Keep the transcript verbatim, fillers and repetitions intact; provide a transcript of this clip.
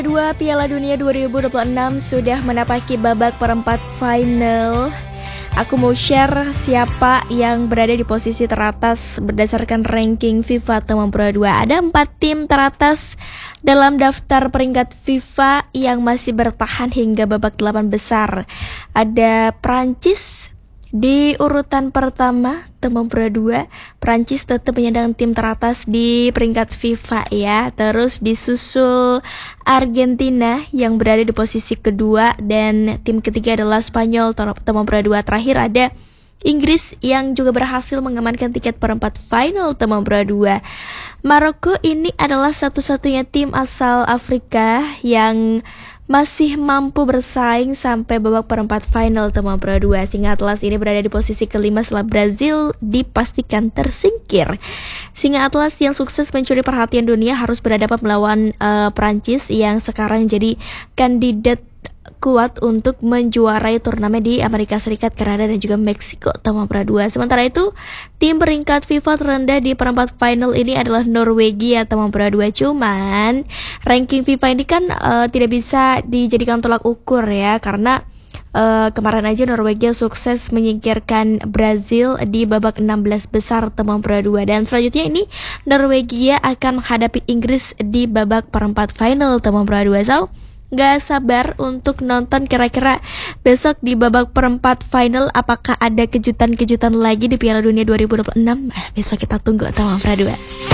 Dua Piala Dunia dua ribu dua puluh enam sudah menapaki babak perempat final. Aku mau share siapa yang berada di posisi teratas berdasarkan ranking FIFA tahun dua ribu dua puluh dua. Ada empat tim teratas dalam daftar peringkat FIFA yang masih bertahan hingga babak delapan besar. Ada Prancis di urutan pertama tahun dua ribu dua. Prancis tetap menyandang tim teratas di peringkat FIFA ya. Terus disusul Argentina yang berada di posisi kedua, dan tim ketiga adalah Spanyol tahun dua ribu dua. Terakhir ada Inggris yang juga berhasil mengamankan tiket perempat final tahun dua ribu dua. Maroko ini adalah satu-satunya tim asal Afrika yang masih mampu bersaing sampai babak perempat final tahun dua ribu dua. Singa Atlas ini berada di posisi kelima setelah Brazil dipastikan tersingkir. Singa Atlas yang sukses mencuri perhatian dunia harus berhadapan melawan uh, Prancis yang sekarang jadi kandidat kuat untuk menjuarai turnamen di Amerika Serikat, Kanada, dan juga Meksiko tahun dua ribu dua. Sementara itu, tim peringkat FIFA terendah di perempat final ini adalah Norwegia tahun dua ribu dua. Cuman, ranking FIFA ini kan uh, tidak bisa dijadikan tolak ukur ya, karena uh, kemarin aja Norwegia sukses menyingkirkan Brazil di babak enam belas besar tahun dua ribu dua. Dan selanjutnya ini Norwegia akan menghadapi Inggris di babak perempat final tahun dua ribu dua. So, gak sabar untuk nonton kira-kira besok di babak perempat final apakah ada kejutan-kejutan lagi di Piala Dunia dua ribu dua puluh enam. Nah, besok kita tunggu tahun dua ribu dua.